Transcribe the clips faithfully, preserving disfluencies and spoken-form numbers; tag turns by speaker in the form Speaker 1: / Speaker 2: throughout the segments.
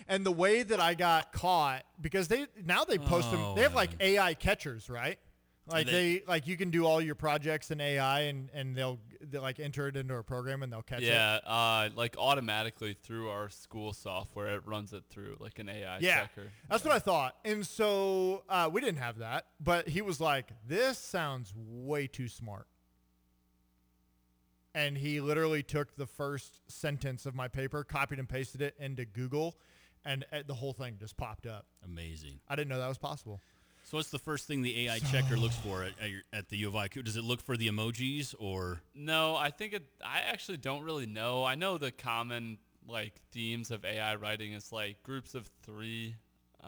Speaker 1: And the way that I got caught, because they now they post
Speaker 2: Oh,
Speaker 1: them, they have like
Speaker 2: man.
Speaker 1: A I catchers, right? Like
Speaker 2: They-
Speaker 1: they, like you can do all your projects in A I and, and they'll, they like enter it into a program and they'll catch it.
Speaker 3: Yeah, uh, like automatically through our school software, it runs it through like an A I
Speaker 1: Yeah,
Speaker 3: checker.
Speaker 1: that's what I thought. And so uh, we didn't have that, but he was like, this sounds way too smart. And he literally took the first sentence of my paper, copied and pasted it into Google, and uh, the whole thing just popped up.
Speaker 2: Amazing.
Speaker 1: I didn't know that was possible.
Speaker 2: So what's the first thing the A I checker looks for at, at, your, at the U of I? Does it look for the emojis or?
Speaker 3: No, I think it. I actually don't really know. I know the common like themes of A I writing is like groups of three.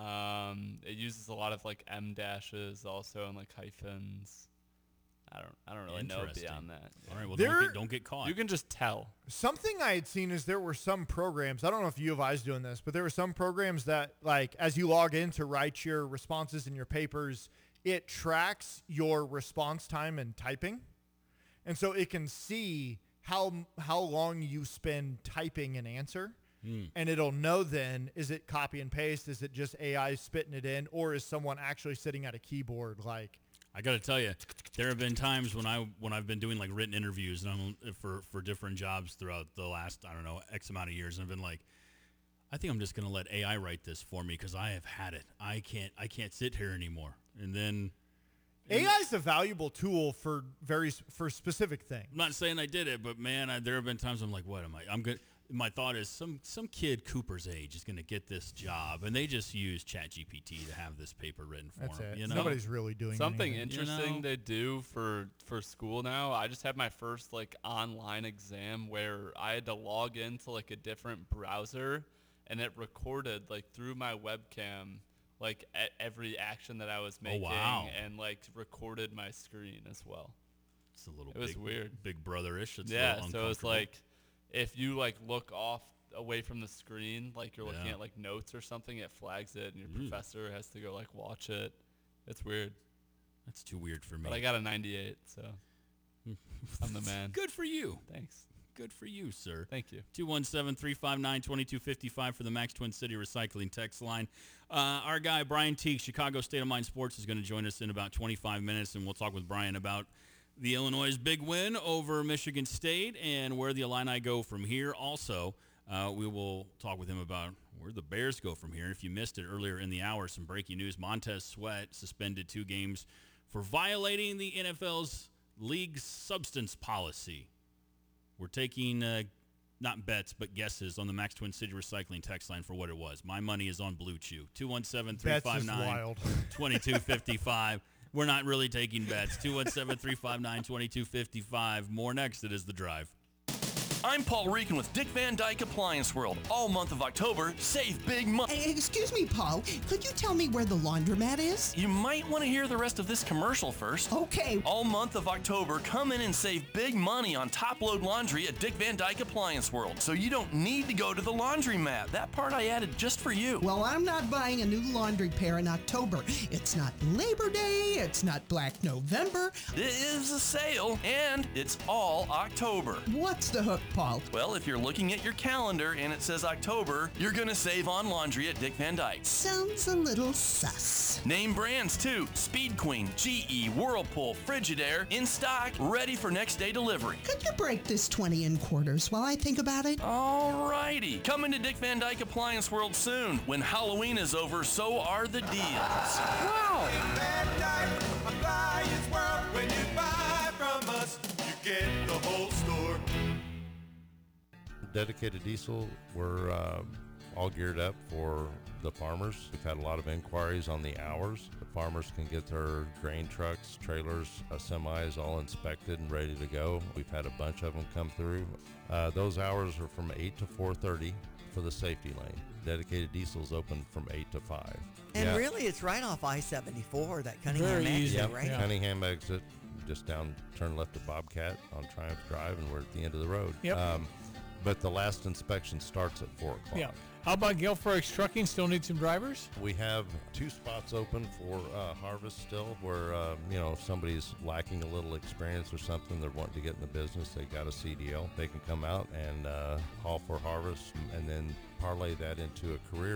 Speaker 3: Um, it uses a lot of like em dashes also and like hyphens. I don't. I don't really know
Speaker 2: Interesting.
Speaker 3: beyond that.
Speaker 2: All right, well,
Speaker 1: There-
Speaker 2: don't get, don't get caught.
Speaker 3: You can just tell.
Speaker 1: Something I had seen is there were some programs, I don't know if U of I is doing this, but there were some programs that, like, as you log in to write your responses in your papers, it tracks your response time and typing. And so it can see how how long you spend typing an answer.
Speaker 2: Mm.
Speaker 1: And it'll know then, is it copy and paste? Is it just A I spitting it in? Or is someone actually sitting at a keyboard like...
Speaker 2: I got to tell you, there have been times when I when I've been doing like written interviews and I'm, for for different jobs throughout the last I don't know X amount of years, and I've been like, I think I'm just going to let A I write this for me because I have had it. I can't I can't sit here anymore. And then
Speaker 1: A I is a valuable tool for very for specific things.
Speaker 2: I'm not saying I did it, but man, I, there have been times I'm like, what am I? I'm good. My thought is some some kid Cooper's age is going to get this job, and they just use ChatGPT to have this paper written for
Speaker 1: That's
Speaker 2: them.
Speaker 1: it.
Speaker 2: You know?
Speaker 1: Nobody's really doing
Speaker 3: Something
Speaker 1: anything.
Speaker 3: interesting
Speaker 2: know?
Speaker 3: they do for for school now. I just had my first like online exam where I had to log into like a different browser, and it recorded like through my webcam like e- every action that I was making,
Speaker 2: wow.
Speaker 3: and like recorded my screen as well.
Speaker 2: It's a little.
Speaker 3: It was
Speaker 2: big,
Speaker 3: weird.
Speaker 2: Big brother-ish. It's a
Speaker 3: Yeah,
Speaker 2: little
Speaker 3: so it's
Speaker 2: uncomfortable.
Speaker 3: like if you like look off away from the screen, like you're looking
Speaker 2: Yeah.
Speaker 3: at like notes or something, it flags it, and your
Speaker 2: Mm.
Speaker 3: professor has to go like watch it. It's weird.
Speaker 2: That's too weird for me.
Speaker 3: But I got a ninety-eight, so I'm the man.
Speaker 2: Good for you.
Speaker 3: Thanks.
Speaker 2: Good for you, sir.
Speaker 3: Thank you.
Speaker 2: two one seven, three five nine, two two five five for the Max Twin City Recycling text line. Uh, our guy, Brian Teague, Chicago State of Mind Sports, is going to join us in about twenty-five minutes, and we'll talk with Brian about the Illinois' big win over Michigan State and where the Illini go from here. Also, uh, we will talk with him about where the Bears go from here. And if you missed it earlier in the hour, some breaking news. Montez Sweat suspended two games for violating the N F L's league substance policy. We're taking uh, not bets, but guesses on the Max Twin City Recycling text line for what it was. My money is on Blue Chew. two one seven, three five nine, two two five five. We're not really taking bets. two one seven, three five nine, two two five five. More next. It is The Drive.
Speaker 4: I'm Paul Reekin with Dick Van Dyke Appliance World. All month of October, save big money.
Speaker 5: Hey, excuse me, Paul. Could you tell me where the laundromat is?
Speaker 4: You might want to hear the rest of this commercial first.
Speaker 5: Okay.
Speaker 4: All month of October, come in and save big money on top-load laundry at Dick Van Dyke Appliance World. So you don't need to go to the laundromat. That part I added just for you.
Speaker 5: Well, I'm not buying a new laundry pair in October. It's not Labor Day. It's not Black November.
Speaker 4: It is a sale, and it's all October.
Speaker 5: What's the hook, Paul?
Speaker 4: Well, if you're looking at your calendar and it says October, you're going to save on laundry at Dick Van Dyke.
Speaker 5: Sounds a little sus.
Speaker 4: Name brands too. Speed Queen, G E, Whirlpool, Frigidaire, in stock, ready for next day delivery.
Speaker 5: Could you break this twenty in quarters while I think about it?
Speaker 4: Alrighty. Coming to Dick Van Dyke Appliance World soon. When Halloween is over, so are the deals. Wow!
Speaker 6: Van Dyke Appliance World. When you buy from us, you get the whole store.
Speaker 7: Dedicated Diesel, we're uh, all geared up for the farmers. We've had a lot of inquiries on the hours. The farmers can get their grain trucks, trailers, uh, semis all inspected and ready to go. We've had a bunch of them come through. Uh, those hours are from eight to four thirty for the safety lane. Dedicated Diesel's open from eight to five.
Speaker 8: And
Speaker 7: Yeah.
Speaker 8: really, it's right off I seventy-four, that Cunningham
Speaker 9: Very
Speaker 8: exit,
Speaker 9: easy.
Speaker 7: Yep,
Speaker 8: right?
Speaker 7: Cunningham exit, just down, turn left at Bobcat on Triumph Drive, and we're at the end of the road.
Speaker 9: Yep.
Speaker 7: Um, but the last inspection starts at four o'clock.
Speaker 9: Yeah. How about Gilfrex Trucking? Still need some drivers?
Speaker 7: We have two spots open for uh, harvest still where, uh, you know, if somebody's lacking a little experience or something, they're wanting to get in the business, they got a C D L. They can come out and uh, haul for harvest and then parlay that into a career